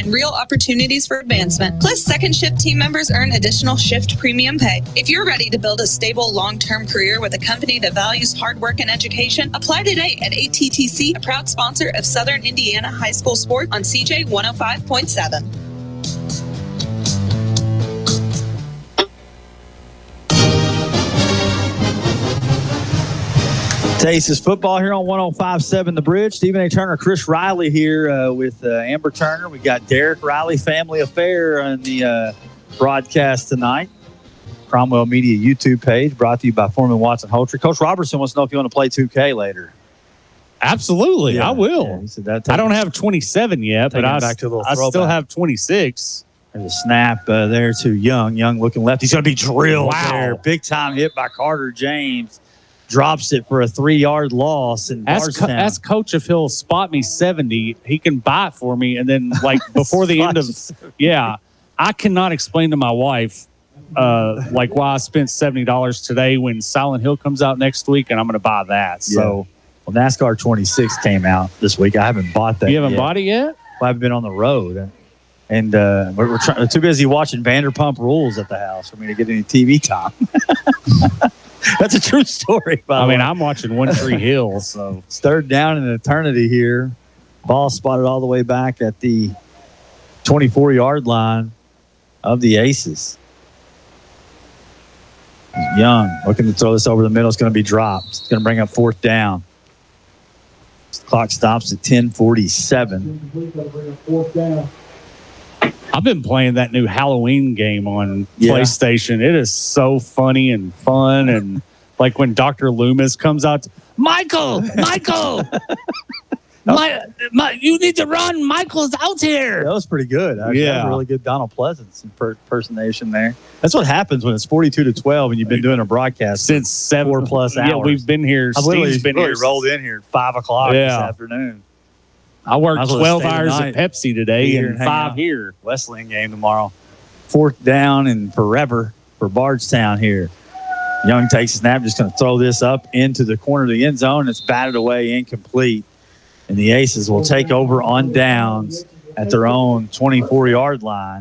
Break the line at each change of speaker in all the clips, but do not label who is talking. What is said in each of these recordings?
and real opportunities for advancement. Plus, second shift team members earn additional shift premium pay. If you're ready to build a stable, long-term career with a company that values hard work and education, apply today at ATTC, a proud sponsor of Southern Indiana High School Sport on CJ 105.7.
Aces football here on 105.7 The Bridge. Stephen A. Turner, Chris Riley here with Amber Turner. We got Derek Riley, Family Affair on the broadcast tonight. Cromwell Media YouTube page brought to you by Foreman Watson Holtree. Coach Robertson wants to know if you want to play 2K later.
Absolutely, yeah, I will.
Yeah, he said
I don't have 27 yet, but I still have 26.
There's a snap there to Young. Young looking left. He's going to be drilled there. Big time hit by Carter James. Drops it for a 3-yard loss in Bardstown.
Ask Coach if he'll spot me 70. He can buy it for me, and then before the end of I cannot explain to my wife why I spent $70 today when Silent Hill comes out next week, and I'm going to buy that. So,
well, NASCAR 26 came out this week. I haven't bought that.
You haven't bought it yet?
Well, I've been on the road, and we're too busy watching Vanderpump Rules at the house for me to get any TV time. That's a true story.
I'm watching One Tree Hill. So
it's third down in eternity here. Ball spotted all the way back at the 24-yard line of the Aces. Young looking to throw this over the middle. It's going to be dropped. It's going to bring up fourth down. The clock stops at 10:47.
I've been playing that new Halloween game on PlayStation. It is so funny and fun. And like when Dr. Loomis comes out, Michael, you need to run. Michael's out here.
That was pretty good. That was a really good Donald Pleasance impersonation there. That's what happens when it's 42-12 and you've been doing a broadcast
since 4+ hours. Yeah, we've been here. Steve's been here.
Rolled in here at 5 o'clock this afternoon.
I worked 12 hours at Pepsi today and 5 here.
Wesleyan game tomorrow. Fourth down and forever for Bardstown here. Young takes a snap, just going to throw this up into the corner of the end zone. It's batted away, incomplete. And the Aces will take over on downs at their own 24-yard line.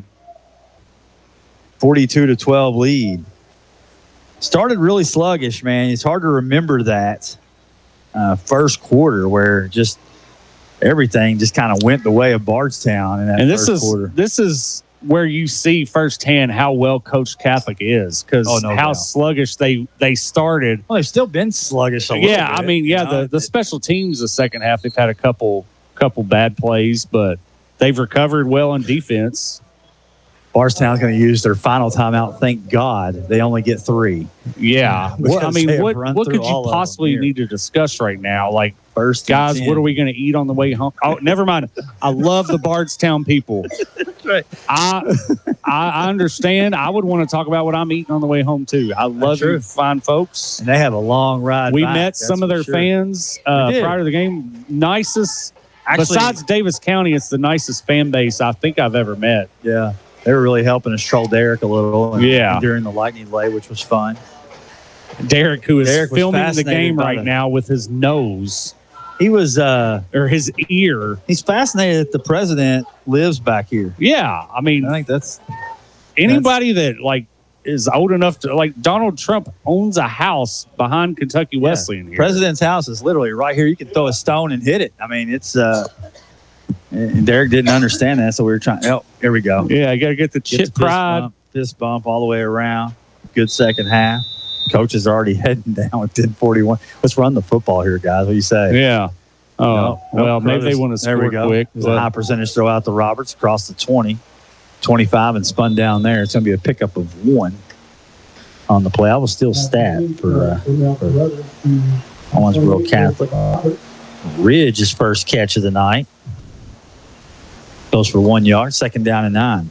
42-12 lead. Started really sluggish, man. It's hard to remember that first quarter where just everything just kind of went the way of Bardstown in that first quarter.
This is where you see firsthand how well coached Catholic is, because sluggish they started.
Well, they've still been sluggish a little bit.
The special teams the second half, they've had a couple bad plays, but they've recovered well on defense.
Bardstown's going to use their final timeout. Thank God they only get 3.
Yeah. What could you possibly need to discuss right now? Like,
first
guys, what are we going to eat on the way home? Oh, never mind. I love the Bardstown people.
That's right.
I understand. I would want to talk about what I'm eating on the way home, too. I love you fine folks.
And they have a long ride
We
back,
met some of their fans prior to the game. Nicest. Actually, besides Davis County, it's the nicest fan base I think I've ever met.
Yeah. They were really helping us troll Derek a little during the lightning delay, which was fun.
Derek, who is filming the game right now with his nose.
He was,
or his ear.
He's fascinated that the president lives back here.
Yeah. I mean,
I think that's
anybody that is old enough to, Donald Trump owns a house behind Kentucky Wesleyan here.
President's house is literally right here. You can throw a stone and hit it. I mean, it's, and Derek didn't understand that, so we were trying. Oh, here we go.
Yeah, I got to get the chip pride.
Fist bump all the way around. Good second half. Coaches are already heading down with 10:41. Let's run the football here, guys. What do you say?
Yeah. Maybe they want to score quick.
There's a high percentage throw out to Roberts across the 20, 25, and spun down there. It's going to be a pickup of 1 on the play. I was still stat for Owensboro Catholic. Ridge's first catch of the night. Goes for 1 yard, second down and 9.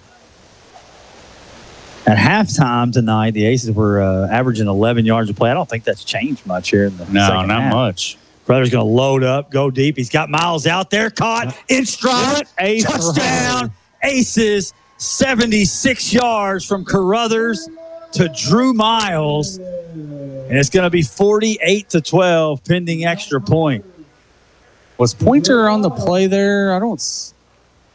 At halftime tonight, the Aces were averaging 11 yards a play. I don't think that's changed much here in the second half.
No, not much.
Brother's going to load up, go deep. He's got Miles out there, caught in stride, touchdown. Aces, 76 yards from Carruthers to Drew Miles, and it's going to be 48-12 pending extra point.
Was Pointer on the play there?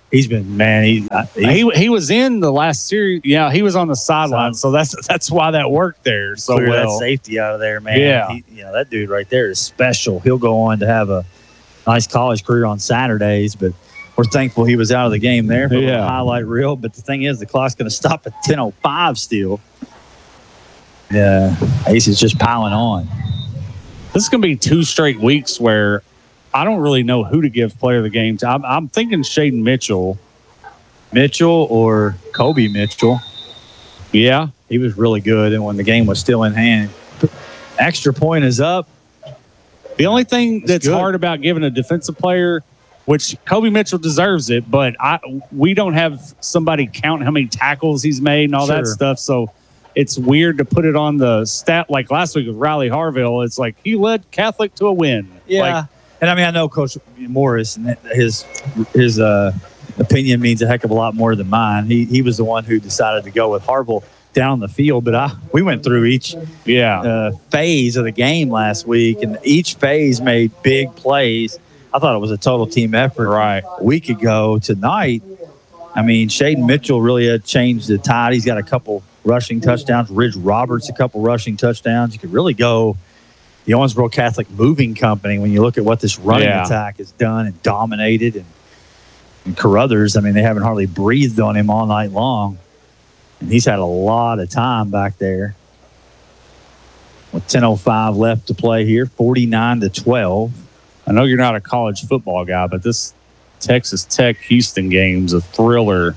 He's been, man,
he was in the last series. Yeah, he was on the sideline, so that's why that worked there so
clear
well.
that safety out of there, man.
Yeah.
That dude right there is special. He'll go on to have a nice college career on Saturdays, but we're thankful he was out of the game there for a highlight reel. But the thing is, the clock's going to stop at 10:05 still. Yeah, Ace is just piling on.
This is going to be 2 straight weeks where I don't really know who to give player of the game to. I'm thinking Shaden Mitchell.
Mitchell or Kobe Mitchell.
Yeah.
He was really good, and when the game was still in hand. Extra point is up.
The only thing that's hard about giving a defensive player, which Kobe Mitchell deserves it, but we don't have somebody count how many tackles he's made and all that stuff, so it's weird to put it on the stat like last week with Riley Harville. It's like he led Catholic to a win.
Yeah. And I mean, I know Coach Morris and his opinion means a heck of a lot more than mine. He was the one who decided to go with Harville down the field, but we went through each phase of the game last week, and each phase made big plays. I thought it was a total team effort.
Right.
A week ago tonight, I mean, Shaden Mitchell really had changed the tide. He's got a couple rushing touchdowns. Ridge Roberts, a couple rushing touchdowns. You could really go the Owensboro Catholic Moving Company when you look at what this running attack has done and dominated. And Carruthers, I mean, they haven't hardly breathed on him all night long. And he's had a lot of time back there. With 10:05 left to play here, 49-12.
I know you're not a college football guy, but this Texas Tech Houston game's a thriller.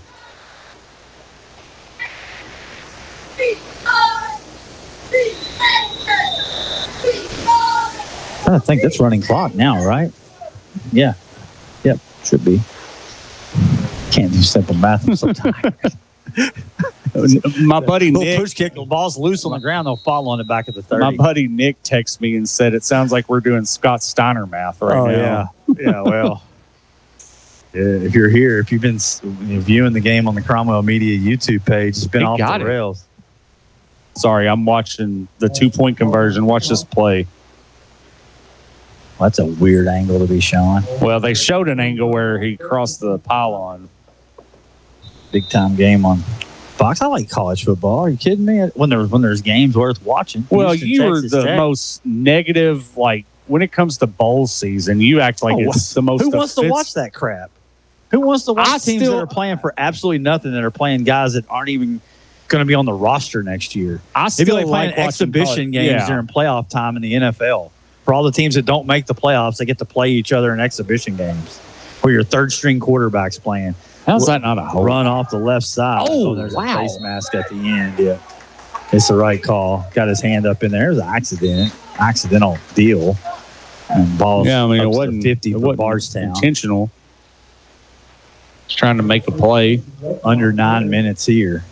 I think that's running clock now, right? Yeah. Yep, should be. Can't do simple math. I'm so tired.
My buddy Nick,
push kick, the ball's loose on the ground, they'll fall on the back of the 30.
My buddy Nick texted me and said it sounds like we're doing Scott Steiner math right now.
Yeah, well, if you're here, if you've been viewing the game on the Cromwell Media YouTube page, it's been off the rails.
Sorry, I'm watching the 2-point conversion. Watch this play.
Well, that's a weird angle to be showing.
Well, they showed an angle where he crossed the pylon.
Big time game on Fox. I like college football. Are you kidding me? When there's games worth watching.
Well, you were the most negative, like when it comes to bowl season, you act like it's the most.
Who wants to watch that crap? Who wants to watch teams that are playing for absolutely nothing, that are playing guys that aren't even going to be on the roster next year?
I still like
playing exhibition games during playoff time in the NFL. For all the teams that don't make the playoffs, they get to play each other in exhibition games where your third string quarterback's playing.
How's that not a hold?
Run off the left side.
Oh,
there's
wow.
a face mask at the end. Yeah, it's the right call. Got his hand up in there. It was an accidental deal. And ball.
Yeah, I mean, it wasn't
50 for Bardstown.
Intentional. Just trying to make a play.
Under 9 minutes here.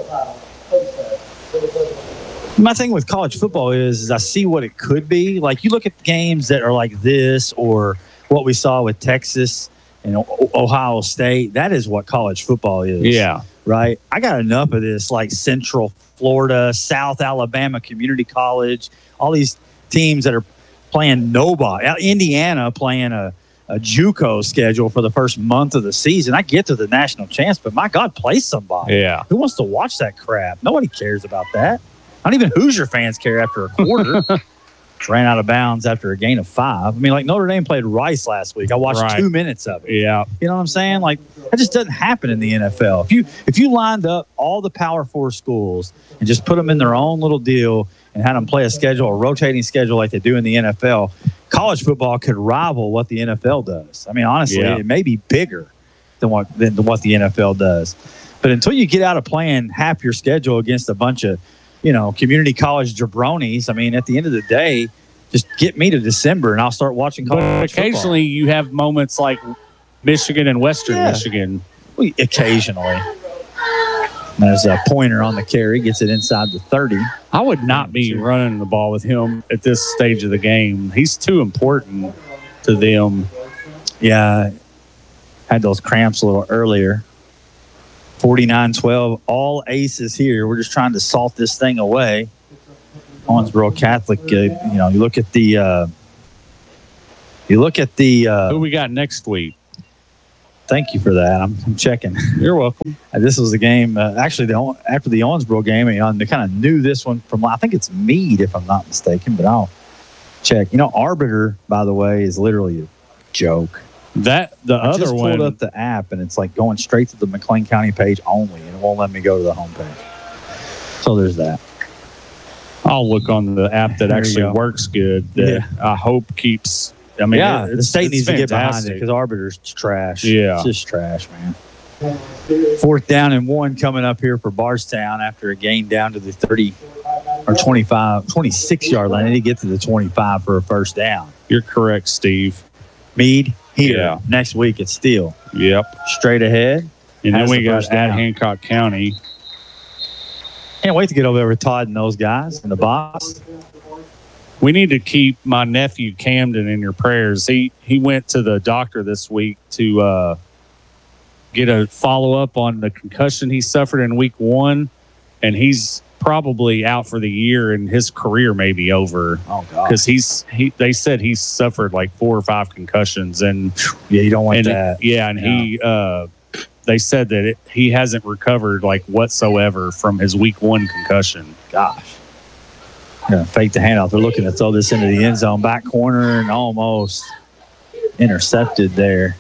My thing with college football is I see what it could be. Like, you look at games that are like this, or what we saw with Texas and Ohio State. That is what college football is.
Yeah.
Right? I got enough of this, like Central Florida, South Alabama Community College, all these teams that are playing nobody. Indiana playing a JUCO schedule for the first month of the season. I get to the national champs, but my God, play somebody.
Yeah.
Who wants to watch that crap? Nobody cares about that. Not even Hoosier fans care after a quarter. Ran out of bounds after a gain of 5. I mean, like Notre Dame played Rice last week. I watched 2 minutes of it.
Yeah.
You know what I'm saying? Like, that just doesn't happen in the NFL. If you lined up all the Power 4 schools and just put them in their own little deal and had them play a rotating schedule like they do in the NFL, college football could rival what the NFL does. I mean, honestly, it may be bigger than what the NFL does. But until you get out of playing half your schedule against a bunch of community college jabronis. I mean, at the end of the day, just get me to December and I'll start watching college football.
Occasionally you have moments like Michigan and Western Michigan.
Occasionally. There's a pointer on the carry, gets it inside the 30.
I would not be running the ball with him at this stage of the game. He's too important to them.
Yeah. Had those cramps a little earlier. 49-12, all aces here. We're just trying to salt this thing away. Owensboro Catholic, you look at the
who we got next week?
Thank you for that. I'm checking.
You're welcome.
This was the game, actually, after the Owensboro game, they kind of knew this one from, I think it's Meade, if I'm not mistaken, but I'll check. Arbiter, by the way, is literally a joke.
I
just pulled up the app, and it's like going straight to the McLean County page only, and it won't let me go to the homepage. So there's that.
I'll look on the app that actually works good. That I hope keeps. I mean,
the state needs to get behind it because Arbiter's trash.
Yeah,
it's just trash, man. 4th down and 1 coming up here for Bardstown after a gain down to the 30 or 26 yard line. They need to get to the 25 for a first down.
You're correct, Steve.
Meade here next week at Steele.
Yep,
straight ahead.
And then we got at Hancock County.
Can't wait to get over there with Todd and those guys and the boss.
We need to keep my nephew Camden in your prayers. He went to the doctor this week to get a follow-up on the concussion he suffered in week 1, and he's probably out for the year, and his career may be over.
Oh, God.
Because they said he's suffered like 4 or 5 concussions. And
you don't want that.
He they said that he hasn't recovered like whatsoever from his week 1 concussion.
Gosh. Fake the handoff. They're looking to throw this into the end zone, back corner, and almost intercepted there.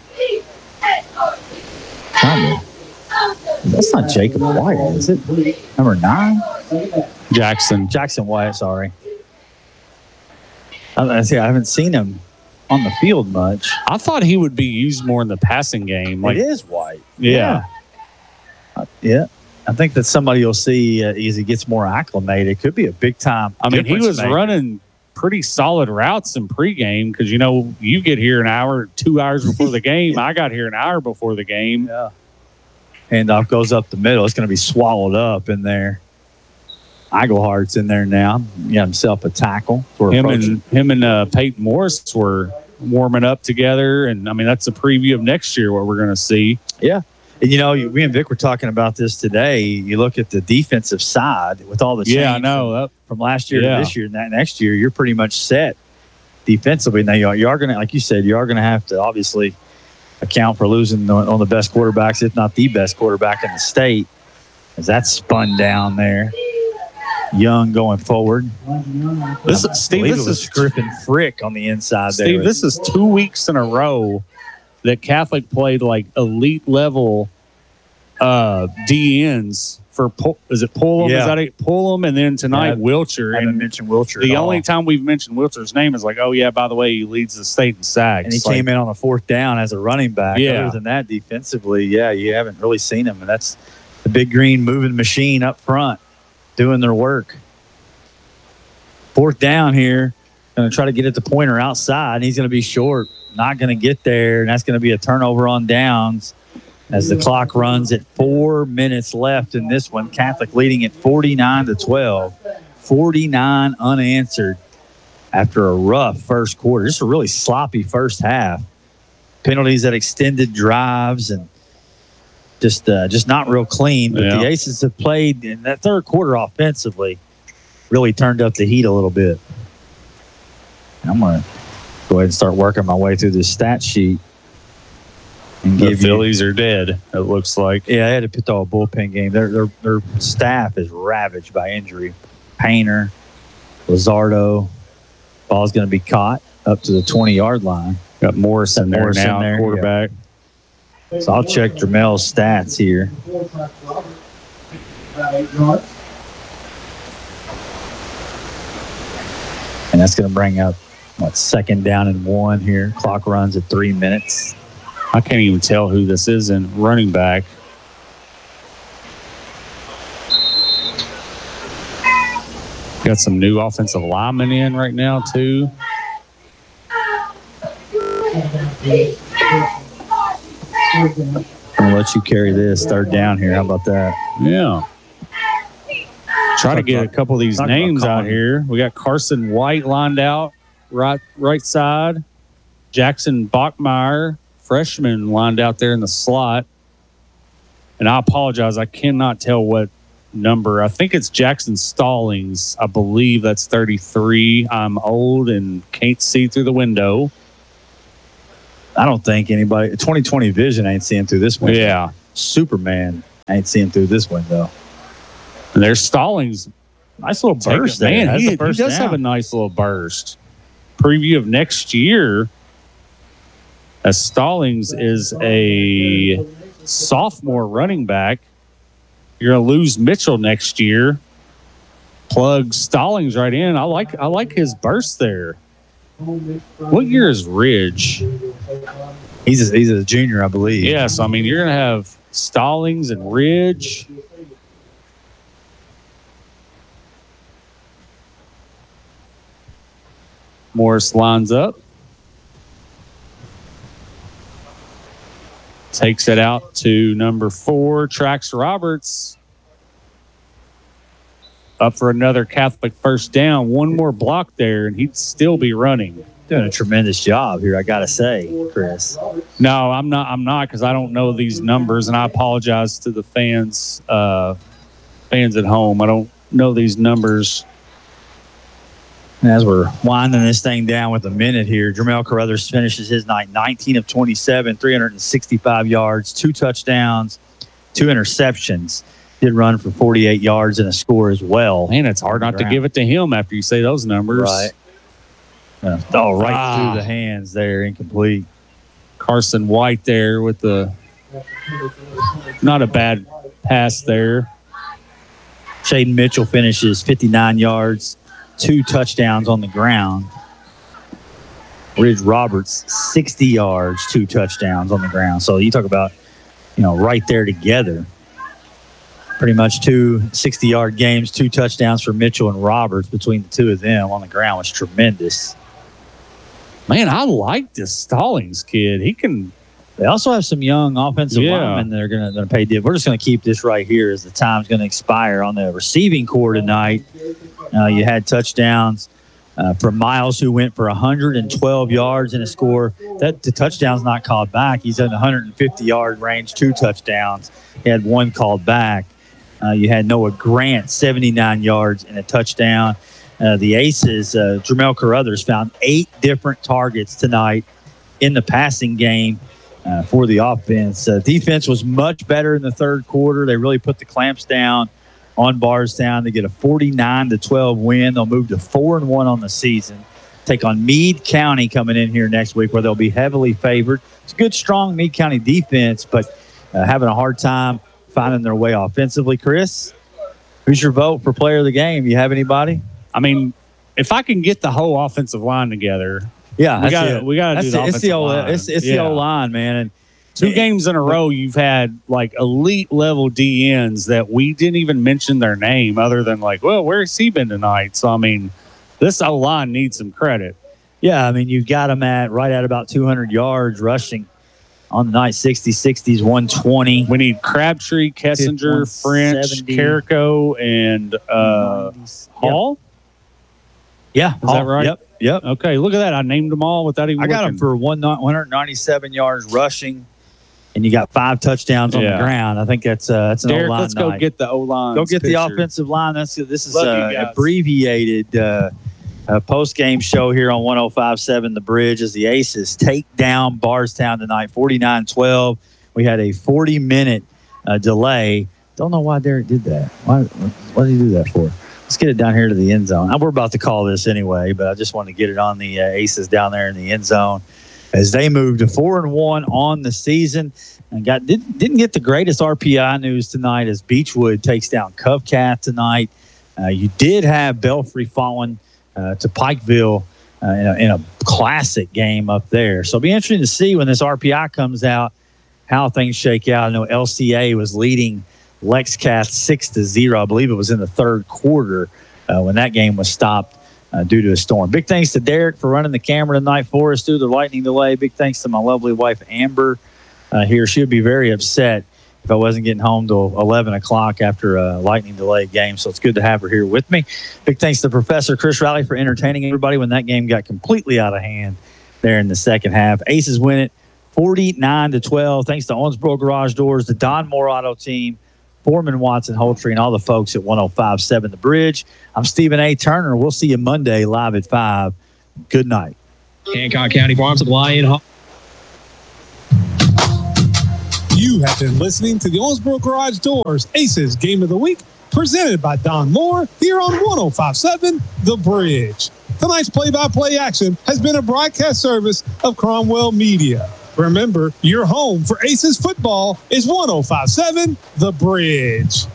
That's not Jacob White, is it? Number 9? Jackson White, sorry. I haven't seen him on the field much.
I thought he would be used more in the passing game.
It is White.
Yeah.
I think that somebody you'll see as he gets more acclimated. It could be a big time.
I mean, he was running pretty solid routes in pregame because, you get here an hour, 2 hours before the game. I got here an hour before the game.
Yeah. Handoff goes up the middle. It's going to be swallowed up in there. Eaglehart's in there now. He got himself a tackle.
Him and Peyton Morris were warming up together. And, I mean, that's a preview of next year, what we're going to see.
Yeah. And, me and Vic were talking about this today. You look at the defensive side with all the change from last year to this year and next year, you're pretty much set defensively. Now, you are going to, like you said, you are going to have to obviously account for losing one of the best quarterbacks, if not the best quarterback in the state, as that's spun down there. Young going forward.
This is
Griffin Frick on the inside there.
Steve, this is 2 weeks in a row that Catholic played like elite level DNs for is it Pullum?
Yeah.
Is that it? Pullum, and then tonight Wilcher.
I haven't mentioned Wilcher.
The only time we've mentioned Wilcher's name is like, oh yeah, by the way, he leads the state in sacks.
And he came in on a 4th down as a running back.
Yeah.
Other than that, defensively, you haven't really seen him, and that's the big green moving machine up front doing their work. 4th down here, going to try to get at the pointer outside, and he's going to be short. Not going to get there, and that's going to be a turnover on downs as the clock runs at 4 minutes left in this one. Catholic leading at 49-12. 49 unanswered after a rough first quarter. Just a really sloppy first half. Penalties that extended drives and just not real clean. But the Aces have played in that third quarter offensively, really turned up the heat a little bit. And I'm going to go ahead and start working my way through this stat sheet. And
the Phillies are dead, it looks like.
Yeah, they had to throw a bullpen game. Their staff is ravaged by injury. Painter, Lizardo. Ball's going to be caught up to the 20-yard line.
Got Morrison there now, quarterback.
Yeah. So I'll check Dramel's stats here. And that's going to bring up, 2nd down and 1 here. Clock runs at 3 minutes.
I can't even tell who this is in running back. Got some new offensive linemen in right now, too.
I'm going to let you carry this 3rd down here. How about that?
Yeah. Try to get a couple of these names out here. We got Carson White lined out, right side. Jackson Bachmeyer, freshman, lined out there in the slot. And I apologize, I cannot tell what number. I think it's Jackson Stallings. I believe that's 33. I'm old and can't see through the window.
I don't think anybody 2020 vision ain't seeing through this window.
Yeah.
Superman ain't seeing through this window.
And there's Stallings.
Nice little burst there.
Man, he
First
does
down.
have a nice little burst. Preview of next year, as Stallings is a sophomore running back. You're going to lose Mitchell next year. Plug Stallings right in. I like his burst there. What year is Ridge?
He's a junior, I believe.
Yes, I mean, you're going to have Stallings and Ridge. Morris lines up. Takes it out to number 4, Trax Roberts. Up for another Catholic first down. One more block there, and he'd still be running.
Doing a tremendous job here, I got to say, Chris.
No, I'm not, because I don't know these numbers, and I apologize to the fans at home. I don't know these numbers.
And as we're winding this thing down with a minute here, Jermel Carruthers finishes his night 19 of 27, 365 yards, 2 touchdowns, 2 interceptions. Did run for 48 yards and a score as well.
Man, it's hard not to give it to him after you say those numbers.
Right. Right through the hands there, incomplete.
Carson White there with the not a bad pass there.
Shaden Mitchell finishes 59 yards, 2 touchdowns on the ground. Ridge Roberts, 60 yards, 2 touchdowns on the ground. So you talk about, right there together. Pretty much 2 60-yard games, 2 touchdowns for Mitchell and Roberts between the two of them on the ground was tremendous.
Man, I like this Stallings kid. He can.
They also have some young offensive linemen that are going to pay dividends. We're just going to keep this right here as the time's going to expire on the receiving core tonight. You had touchdowns from Miles, who went for 112 yards and a score. The touchdown's not called back. He's in the 150-yard range, 2 touchdowns. He had 1 called back. You had Noah Grant, 79 yards and a touchdown. The Aces, Jermel Carruthers, found 8 different targets tonight in the passing game for the offense. Defense was much better in the third quarter. They really put the clamps down on Bardstown to get a 49-12 win. They'll move to 4-1 on the season. Take on Meade County coming in here next week, where they'll be heavily favored. It's a good, strong Meade County defense, but having a hard time finding their way offensively. Chris, who's your vote for player of the game? You have anybody?
I mean, if I can get the whole offensive line together,
we got to do the
offensive line.
It's the O-line, man. And
2 games in a row, you've had like elite level DNs that we didn't even mention their name, other than like, well, where's he been tonight? So I mean, this O-line needs some credit.
Yeah, I mean, you've got them right at about 200 yards rushing on the night. 60s, 120.
We need Crabtree, Kessinger, French, Carrico, and Hall.
Yeah,
is that right?
Yep.
Okay, look at that. I named them all without even.
I got them for 197 yards rushing, and you got 5 touchdowns on the ground. I think that's an
Derek,
O-line.
let's go get the O-line.
Go get the offensive line. This is abbreviated post-game show here on 105.7 The Bridge as the Aces take down Bardstown tonight, 49-12. We had a 40-minute delay. Don't know why Derek did that. Why did he do that for? Let's get it down here to the end zone. We're about to call this anyway, but I just want to get it on the Aces down there in the end zone as they move to 4-1 on the season. And didn't get the greatest RPI news tonight as Beechwood takes down Covcath tonight. You did have Belfry falling to Pikeville in a classic game up there. So it'll be interesting to see when this RPI comes out how things shake out. I know LCA was leading LexCath 6-0. I believe it was in the third quarter when that game was stopped due to a storm. Big thanks to Derek for running the camera tonight for us through the lightning delay. Big thanks to my lovely wife, Amber, here. She would be very upset if I wasn't getting home till 11 o'clock after a lightning delay game. So it's good to have her here with me. Big thanks to Professor Chris Riley for entertaining everybody when that game got completely out of hand there in the second half. Aces win it 49-12. Thanks to Owensboro Garage Doors, the Don Moore Auto Team, Foreman, Watson, Holtree, and all the folks at 105.7 The Bridge. I'm Stephen A. Turner. We'll see you Monday live at 5. Good night.
Hancock County Farm Supply in You have been listening to the Owensboro Garage Doors Aces Game of the Week, presented by Don Moore, here on 105.7 The Bridge. Tonight's play-by-play action has been a broadcast service of Cromwell Media. Remember, your home for Aces football is 105.7 The Bridge.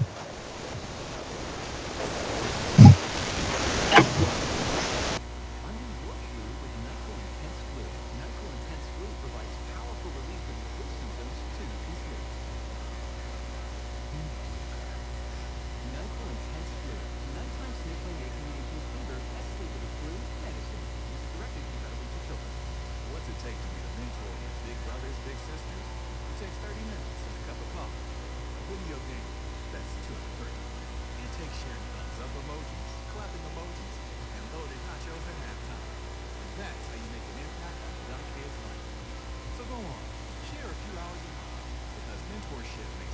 So go on, share a few hours a month, because mentorship makes